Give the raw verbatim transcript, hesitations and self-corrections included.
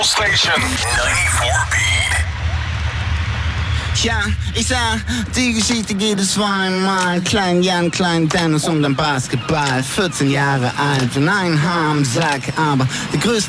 Station neunundneunzig Beat. Tja, ich sah, die Geschichte geht es zweimal. Klein Jan, Klein Dennis und dann Basketball. vierzehn Jahre alt und ein Haar am Sack, aber der größte